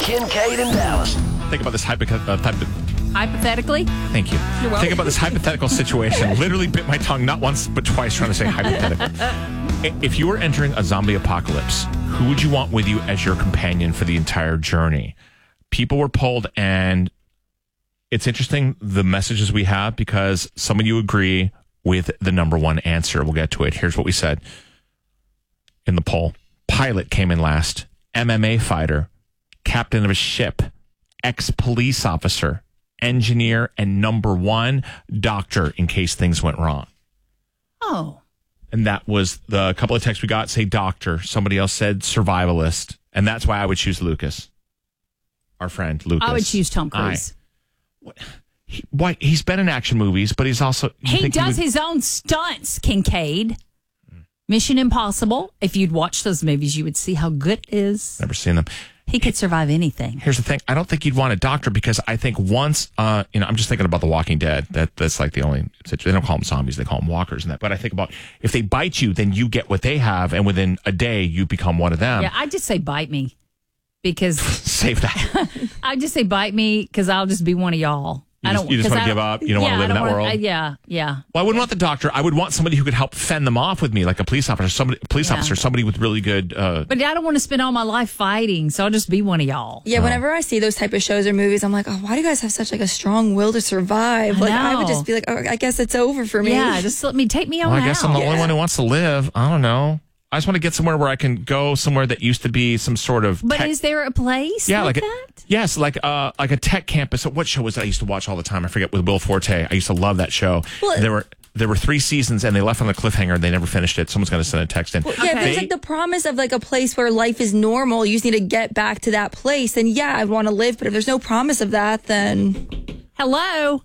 Kincaid and Dallas. Think about this Hypothetically? Thank you. You're welcome. Think about this hypothetical situation. Literally bit my tongue not once but twice trying to say hypothetical. If you were entering a zombie apocalypse, who would you want with you as your companion for the entire journey? People were polled, and it's interesting the messages we have because some of you agree with the number one answer. We'll get to it. Here's what we said in the poll. Pilot came in last. MMA fighter. Captain of a ship. Ex-police officer. Engineer. And number one, doctor in case things went wrong. Oh. And that was the couple of texts we got say doctor. Somebody else said survivalist. And that's why I would choose Lucas. Our friend, Lucas. I would choose Tom Cruise. He's been in action movies, but he's also... He does his own stunts, Kincaid. Mission Impossible. If you'd watch those movies, you would see how good it is. Never seen them. He could survive anything. Here's the thing. I don't think you'd want a doctor because I think once, I'm just thinking about The Walking Dead. That's like the only, they don't call them zombies. They call them walkers and that. But I think about if they bite you, then you get what they have. And within a day, you become one of them. Yeah, I'd just say bite me because. Save that. I'd just say bite me because I'll just be one of y'all. You just want to give up? You don't want to live in that world? Yeah. Well, I wouldn't want the doctor. I would want somebody who could help fend them off with me, like a police officer, somebody with really good... But I don't want to spend all my life fighting, so I'll just be one of y'all. Yeah, whenever I see those type of shows or movies, I'm like, oh, why do you guys have such like a strong will to survive? I would just be like, oh, I guess it's over for me. Yeah, just take me on out. I guess I'm the only one who wants to live. I don't know. I just want to get somewhere where I can go somewhere that used to be some sort of... But is there a place like that? Yes, like a tech campus. What show was that I used to watch all the time? I forget, with Will Forte. I used to love that show. Well, there were 3 seasons, and they left on the cliffhanger, and they never finished it. Someone's going to send a text in. Well, yeah, if there's like the promise of like a place where life is normal, you just need to get back to that place, then yeah, I'd want to live. But if there's no promise of that, then... Hello?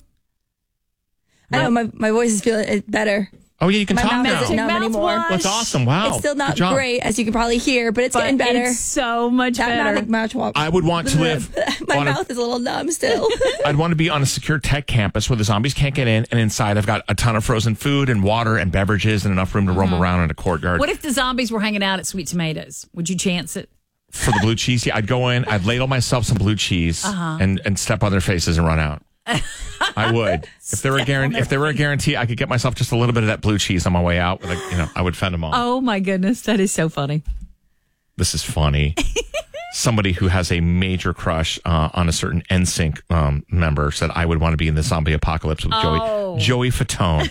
I know, my voice is feeling better. Oh, yeah, you can my talk mouth now. isn't numb anymore. That's awesome. Wow. It's still not great, as you can probably hear, but it's getting better. It's so much better. I would want to live... My mouth is a little numb still. I'd want to be on a secure tech campus where the zombies can't get in, and inside I've got a ton of frozen food and water and beverages and enough room to roam around in a courtyard. What if the zombies were hanging out at Sweet Tomatoes? Would you chance it? For the blue cheese? Yeah, I'd go in, I'd ladle myself some blue cheese and step on their faces and run out. I would. If there were a guarantee, I could get myself just a little bit of that blue cheese on my way out. I would fend them off. Oh my goodness, that is so funny. This is funny. Somebody who has a major crush on a certain NSYNC member said, I would want to be in the zombie apocalypse with Joey Fatone.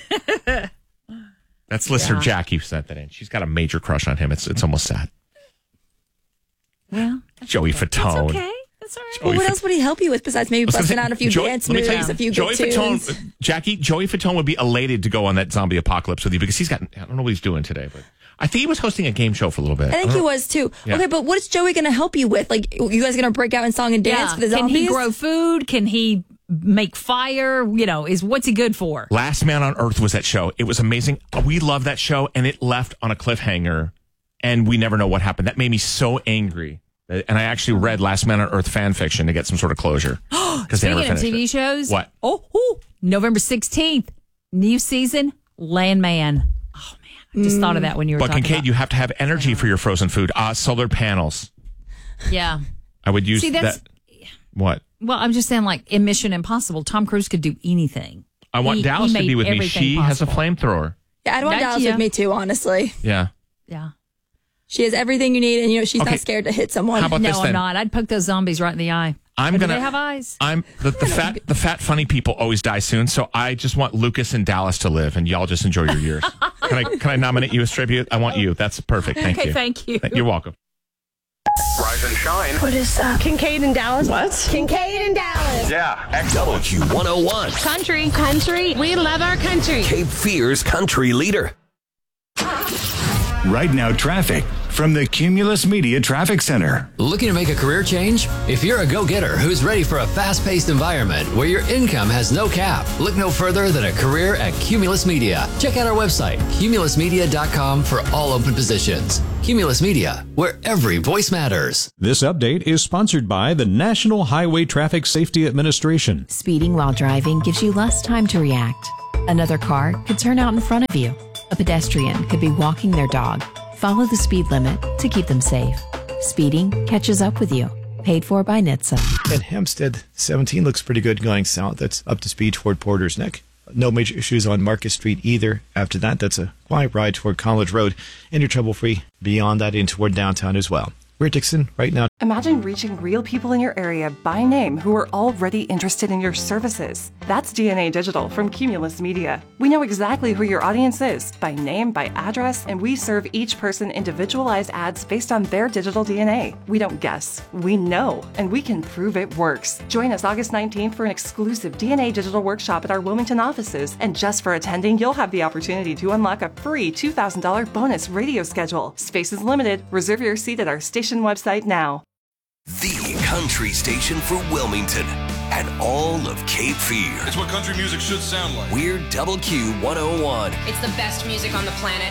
That's listener Jackie sent that in. She's got a major crush on him. It's almost sad. Well, Joey Fatone. That's okay. That's all right. Well, what else would he help you with besides maybe busting out a few dance moves, a few good tunes? Joey Fatone would be elated to go on that zombie apocalypse with you because I don't know what he's doing today, but I think he was hosting a game show for a little bit. I think he was too. Yeah. Okay, but what is Joey going to help you with? Like, you guys going to break out in song and dance for the zombies? Can he grow food? Can he make fire? What's he good for? Last Man on Earth was that show. It was amazing. We loved that show, and it left on a cliffhanger, and we never know what happened. That made me so angry. And I actually read Last Man on Earth fan fiction to get some sort of closure. Because they never finished TV it. shows? What? November 16th, new season, Landman. Oh, man. I just thought of that when you were talking Kincaid, you have to have energy for your frozen food. Solar panels. Yeah. I would use that. What? Well, I'm just saying, like, in Mission Impossible, Tom Cruise could do anything. I want Dallas to be with me. She has a flamethrower. Yeah, I'd want Dallas with me, too, honestly. Yeah. Yeah. She has everything you need, and she's not scared to hit someone. How about this, I'm not. I'd poke those zombies right in the eye. Do they have eyes? The fat funny people always die soon, so I just want Lucas and Dallas to live, and y'all just enjoy your years. Can I nominate you as tribute? I want you. That's perfect. Thank you. Thank you. You're welcome. Rise and shine. What is that? Kincaid and Dallas. What? Kincaid and Dallas. Yeah. WQ101. Country. We love our country. Cape Fear's country leader. Right now, traffic from the Cumulus Media Traffic Center. Looking to make a career change? If you're a go-getter who's ready for a fast-paced environment where your income has no cap, look no further than a career at Cumulus Media. Check out our website, cumulusmedia.com, for all open positions. Cumulus Media, where every voice matters. This update is sponsored by the National Highway Traffic Safety Administration. Speeding while driving gives you less time to react. Another car could turn out in front of you. A pedestrian could be walking their dog. Follow the speed limit to keep them safe. Speeding catches up with you. Paid for by NHTSA. At Hempstead, 17 looks pretty good going south. That's up to speed toward Porter's Neck. No major issues on Marcus Street either. After that, that's a quiet ride toward College Road, and you're trouble-free beyond that in toward downtown as well. We're Dixon right now. Imagine reaching real people in your area by name who are already interested in your services. That's DNA Digital from Cumulus Media. We know exactly who your audience is by name, by address, and we serve each person individualized ads based on their digital DNA. We don't guess, we know, and we can prove it works. Join us August 19th for an exclusive DNA Digital workshop at our Wilmington offices. And just for attending, you'll have the opportunity to unlock a free $2,000 bonus radio schedule. Space is limited. Reserve your seat at our station website now. The country station for Wilmington and all of Cape Fear. It's what country music should sound like. We're Double Q 101. It's the best music on the planet.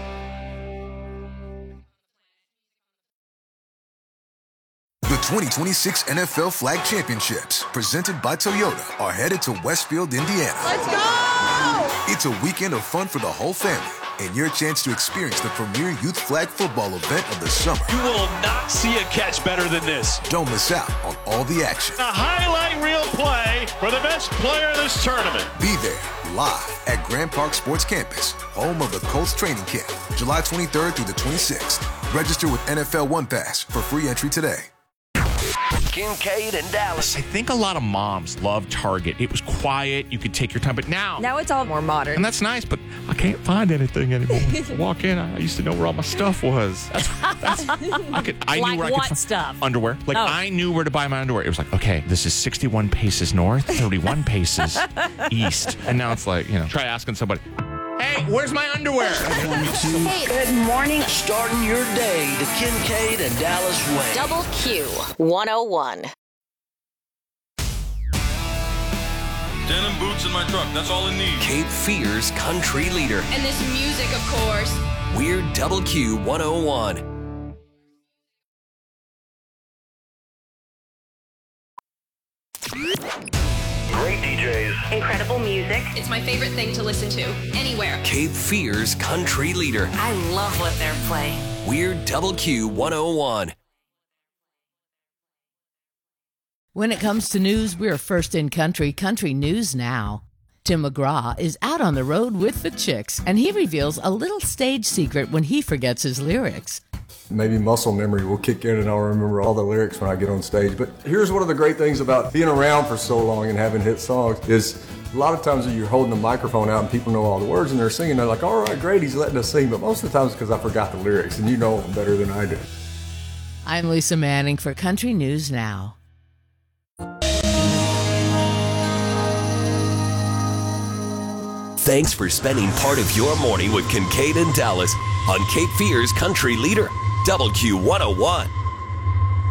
The 2026 NFL Flag Championships, presented by Toyota, are headed to Westfield, Indiana. Let's go! It's a weekend of fun for the whole family, and your chance to experience the premier youth flag football event of the summer. You will not see a catch better than this. Don't miss out on all the action. A highlight reel play for the best player in this tournament. Be there, live at Grand Park Sports Campus, home of the Colts training camp, July 23rd through the 26th. Register with NFL One Pass for free entry today. Kincaid and Dallas. I think a lot of moms love Target. It was quiet. You could take your time. But now it's all more modern. And that's nice, but I can't find anything anymore. I walk in, I used to know where all my stuff was. I knew Like where I what could find stuff? underwear. Like I knew where to buy my underwear. It was like, okay, this is 61 paces north, 31 paces east. And now it's like, try asking somebody, hey, where's my underwear? Good morning. Starting your day the Kincaid and Dallas way. Double Q 101. Denim boots in my truck. That's all it needs. Cape Fear's country leader. And this music, of course. We're Double Q 101. Great DJs. Incredible music. It's my favorite thing to listen to. Anywhere. Cape Fear's country leader. I love what they're playing. We're Double Q 101. When it comes to news, we're first in country news now. Tim McGraw is out on the road with the Chicks, and he reveals a little stage secret when he forgets his lyrics. Maybe muscle memory will kick in and I'll remember all the lyrics when I get on stage. But here's one of the great things about being around for so long and having hit songs is a lot of times you're holding the microphone out and people know all the words and they're singing. They're like, all right, great, he's letting us sing. But most of the time it's because I forgot the lyrics, and you know them better than I do. I'm Lisa Manning for Country News Now. Thanks for spending part of your morning with Kincaid and Dallas on Cape Fear's country leader, Double Q 101.